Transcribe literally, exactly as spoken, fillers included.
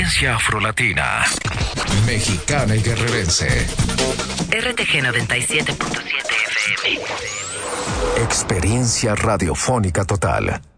experiencia afrolatina, mexicana y guerrerense. R T G noventa y siete punto siete F M. Experiencia radiofónica total.